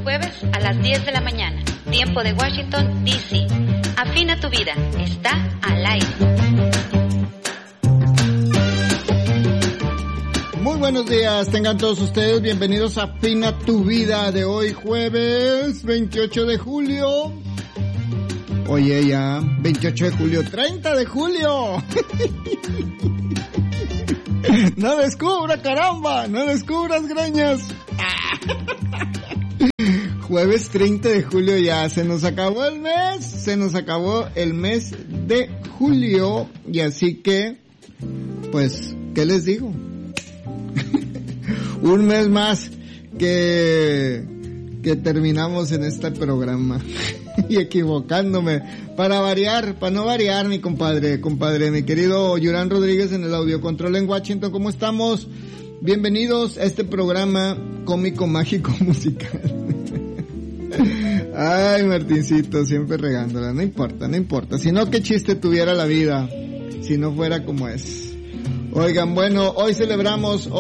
jueves a las 10 de la mañana, tiempo de Washington, D.C. Afina tu vida, está al aire. Muy buenos días, tengan todos ustedes bienvenidos a Afina tu vida de hoy jueves 28 de julio. Oye ya, 28 de julio, 30 de julio. No descubra, caramba, no descubras, greñas. Jueves 30 de julio ya, se nos acabó el mes de julio, y así que, pues, ¿qué les digo? Un mes más que terminamos en este programa. Y equivocándome, para no variar, mi compadre, mi querido Yurán Rodríguez en el audio control en Washington, ¿cómo estamos? Bienvenidos a este programa cómico, mágico, musical. Ay, Martincito, siempre regándola, no importa, si no, qué chiste tuviera la vida, si no fuera como es. Oigan, bueno, hoy celebramos,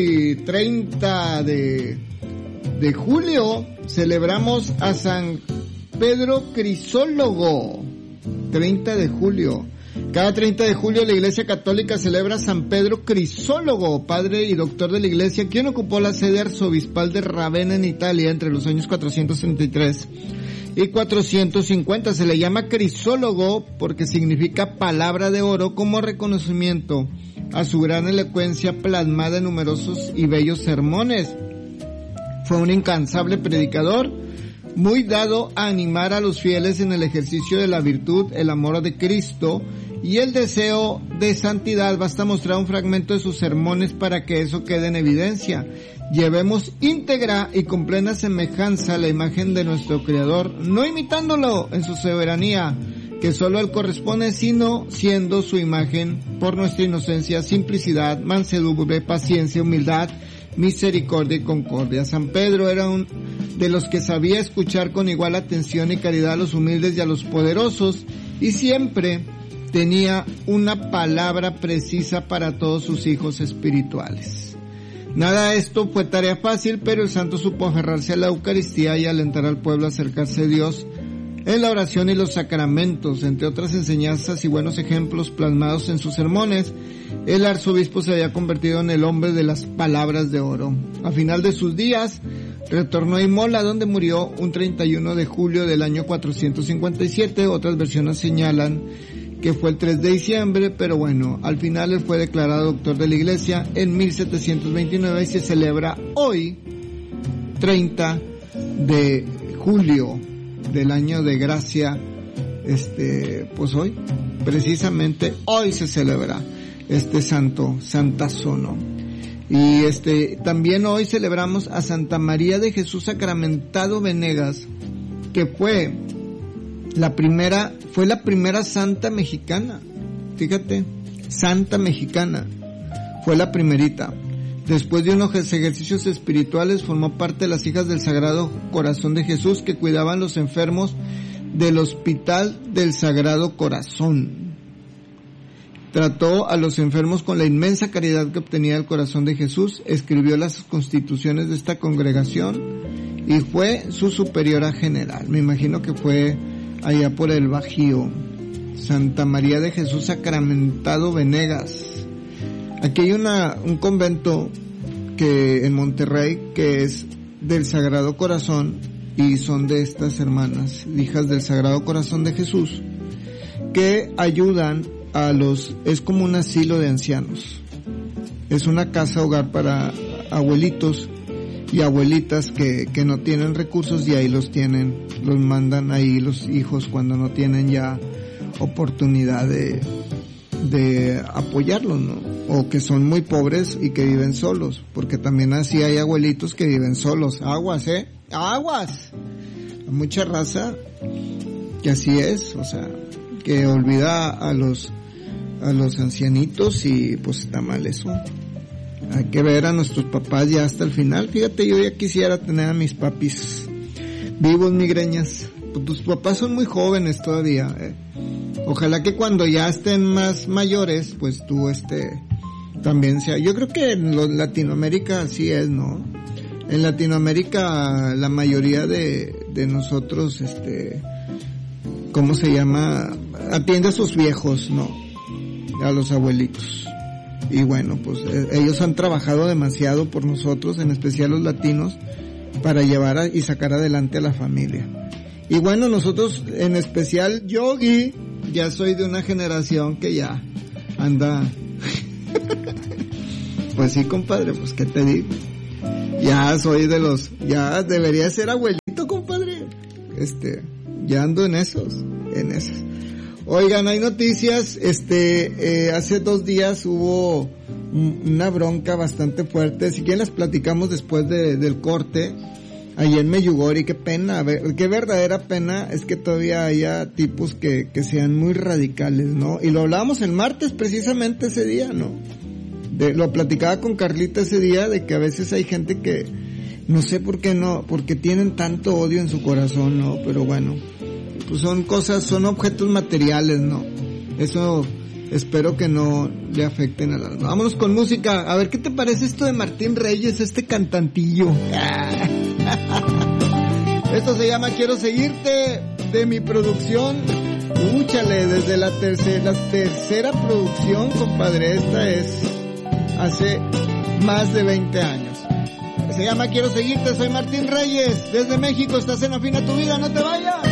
30 de julio, celebramos a San Pedro Crisólogo, 30 de julio. Cada 30 de julio la Iglesia Católica celebra a San Pedro Crisólogo, padre y doctor de la Iglesia, quien ocupó la sede arzobispal de Ravenna en Italia entre los años 433 y 450. Se le llama Crisólogo porque significa palabra de oro, como reconocimiento a su gran elocuencia plasmada en numerosos y bellos sermones. Fue un incansable predicador, muy dado a animar a los fieles en el ejercicio de la virtud, el amor de Cristo y el deseo de santidad. Basta mostrar un fragmento de sus sermones para que eso quede en evidencia. Llevemos íntegra y con plena semejanza la imagen de nuestro Creador, no imitándolo en su soberanía, que solo Él corresponde, sino siendo su imagen por nuestra inocencia, simplicidad, mansedumbre, paciencia, humildad, misericordia y concordia. San Pedro era un de los que sabía escuchar con igual atención y caridad a los humildes y a los poderosos, y siempre tenía una palabra precisa para todos sus hijos espirituales. Nada de esto fue tarea fácil, pero el santo supo aferrarse a la Eucaristía y alentar al pueblo a acercarse a Dios en la oración y los sacramentos. Entre otras enseñanzas y buenos ejemplos plasmados en sus sermones, el arzobispo se había convertido en el hombre de las palabras de oro. A final de sus días, retornó a Imola, donde murió un 31 de julio del año 457. Otras versiones señalan que fue el 3 de diciembre, pero bueno, al final él fue declarado doctor de la Iglesia en 1729 y se celebra hoy, 30 de julio del año de gracia, pues hoy, precisamente hoy se celebra este santazo, ¿no? Y también hoy celebramos a Santa María de Jesús Sacramentado Venegas, que fue la primera santa mexicana. Fíjate, santa mexicana, fue la primerita. Después de unos ejercicios espirituales formó parte de las hijas del Sagrado Corazón de Jesús, que cuidaban los enfermos del Hospital del Sagrado Corazón. Trató a los enfermos con la inmensa caridad que obtenía del corazón de Jesús, escribió las constituciones de esta congregación y fue su superiora general. Me imagino que fue allá por el Bajío. Santa María de Jesús Sacramentado Venegas. Aquí hay un convento que en Monterrey que es del Sagrado Corazón, y son de estas hermanas, hijas del Sagrado Corazón de Jesús, que ayudan es como un asilo de ancianos. Es una casa hogar para abuelitos y abuelitas que no tienen recursos, y ahí los mandan ahí los hijos cuando no tienen ya oportunidad de apoyarlos, ¿no? O que son muy pobres y que viven solos, porque también así hay abuelitos que viven solos. Aguas, aguas. Hay mucha raza que así es, o sea, que olvida a los ancianitos, y pues está mal eso. Hay que ver a nuestros papás ya hasta el final. Fíjate, yo ya quisiera tener a mis papis vivos, migreñas. Pues tus papás son muy jóvenes todavía, Ojalá que cuando ya estén más mayores, pues tú también sea. Yo creo que en Latinoamérica así es, ¿no? En Latinoamérica la mayoría de nosotros, ¿cómo se llama? Atiende a sus viejos, ¿no? A los abuelitos. Y bueno, pues ellos han trabajado demasiado por nosotros, en especial los latinos, para llevar y sacar adelante a la familia. Y bueno, nosotros, en especial Yogi, ya soy de una generación que ya anda... Pues sí, compadre, pues qué te digo. Ya soy de los... Ya debería ser abuelito, compadre. Ya ando en esos. Oigan, hay noticias. Hace 2 días hubo una bronca bastante fuerte. Si quieren las platicamos después del corte. Allí en Meyugori, qué pena, qué verdadera pena es que todavía haya tipos que sean muy radicales, ¿no? Y lo hablábamos el martes precisamente ese día, ¿no? Lo platicaba con Carlita ese día de que a veces hay gente que no sé por qué no, porque tienen tanto odio en su corazón, ¿no? Pero bueno, pues son objetos materiales, ¿no? Eso espero que no le afecten al alma. Vámonos con música. A ver, ¿qué te parece esto de Martín Reyes, este cantantillo? Esto se llama Quiero Seguirte, de mi producción. Úchale, desde la tercera producción, compadre. Esta es hace más de 20 años. Se llama Quiero Seguirte, soy Martín Reyes. Desde México, estás en Afina tu Vida, no te vayas.